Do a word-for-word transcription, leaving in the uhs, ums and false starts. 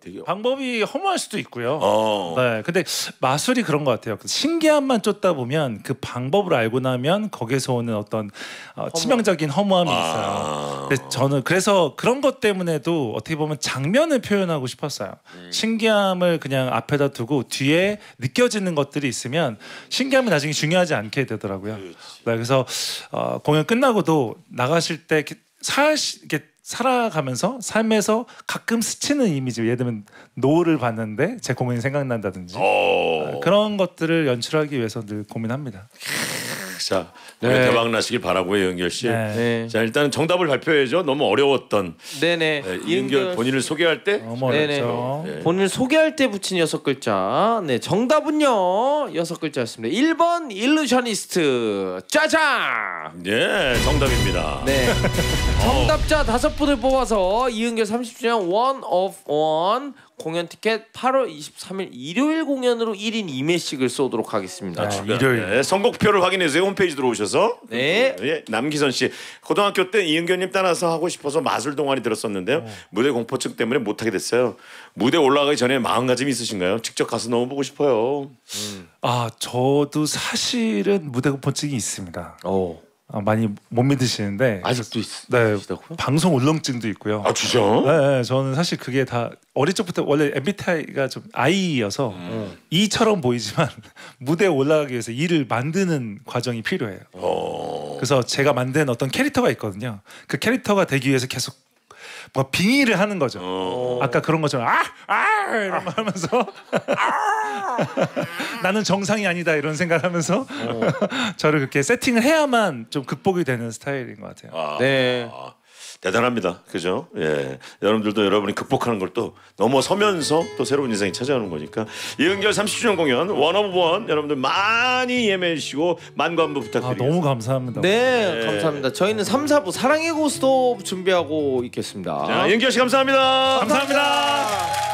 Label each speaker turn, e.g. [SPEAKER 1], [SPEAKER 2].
[SPEAKER 1] 되게
[SPEAKER 2] 방법이 허무할 수도 있고요.
[SPEAKER 1] 어.
[SPEAKER 2] 네, 근데 마술이 그런 것 같아요. 신기함만 쫓다 보면 그 방법을 알고 나면 거기서 오는 어떤 어, 치명적인 허무함이
[SPEAKER 1] 아.
[SPEAKER 2] 있어요. 근데 저는 그래서 그런 것 때문에도 어떻게 보면 장면을 표현하고 싶었어요. 음. 신기함을 그냥 앞에다 두고 뒤에 느껴지는 것들이 있으면 신기함이 나중에 중요하지 않게 되더라고요. 네, 그래서 어, 공연 끝나고도 나가실 때 살 이렇게 살아가면서 삶에서 가끔 스치는 이미지, 예를 들면 노을을 봤는데 제 공연이 생각난다든지 어, 그런 것들을 연출하기 위해서 늘 고민합니다.
[SPEAKER 1] 자, 네. 대박 나시길 바라고요, 이은결 씨.
[SPEAKER 3] 네.
[SPEAKER 1] 자, 일단 정답을 발표해야죠. 너무 어려웠던.
[SPEAKER 3] 네네.
[SPEAKER 1] 네, 이은결 본인을 소개할 때.
[SPEAKER 2] 너무 어렵죠.
[SPEAKER 3] 네. 본인을 소개할 때 붙인 여섯 글자. 네, 정답은요 여섯 글자였습니다. 일 번 일루셔니스트. 짜잔.
[SPEAKER 1] 네, 정답입니다.
[SPEAKER 3] 네. 정답자 다섯 분을 뽑아서 이은결 삼십 주년 원 오브 원 공연 티켓 팔월 이십삼일 일요일 공연으로 일 인 이 매씩을 쏘도록 하겠습니다.
[SPEAKER 1] 아, 일요일. 네, 선곡표를 확인해주세요. 홈페이지 들어오셔서.
[SPEAKER 3] 네.
[SPEAKER 1] 예, 남기선 씨. 고등학교 때 이은결님 따라서 하고 싶어서 마술 동아리 들었었는데요. 어. 무대 공포증 때문에 못하게 됐어요. 무대 올라가기 전에 마음가짐이 있으신가요? 직접 가서 너무 보고 싶어요.
[SPEAKER 2] 음. 아, 저도 사실은 무대 공포증이 있습니다.
[SPEAKER 3] 오.
[SPEAKER 2] 아, 많이 못 믿으시는데
[SPEAKER 3] 아직도 있,
[SPEAKER 2] 네,
[SPEAKER 3] 있으시다고요?
[SPEAKER 2] 방송 울렁증도 있고요.
[SPEAKER 1] 아 진짜?
[SPEAKER 2] 네, 네, 저는 사실 그게 다 어릴 적부터 원래 엠비티아이가 좀 아이여서 음. 이처럼 보이지만 무대에 올라가기 위해서 이를 만드는 과정이 필요해요. 오. 그래서 제가 만든 어떤 캐릭터가 있거든요. 그 캐릭터가 되기 위해서 계속 뭐 빙의를 하는 거죠. 오. 아까 그런 것처럼 아! 아! 이런 거 하면서 나는 정상이 아니다 이런 생각하면서 저를 그렇게 세팅을 해야만 좀 극복이 되는 스타일인 것 같아요.
[SPEAKER 1] 아,
[SPEAKER 3] 네.
[SPEAKER 1] 아, 대단합니다. 그죠? 예, 여러분들도 여러분이 극복하는 걸 또 넘어서면서 또 새로운 인생이 찾아오는 거니까 이은결 삼십 주년 공연 원 오브 원 여러분들 많이 예매해 주시고 만관부 부탁드립니다.
[SPEAKER 2] 아, 너무 감사합니다.
[SPEAKER 3] 네, 네, 감사합니다. 저희는 삼, 사부 사랑의 고스톱 준비하고 있겠습니다.
[SPEAKER 1] 자, 이은결 씨 감사합니다.
[SPEAKER 2] 감사합니다.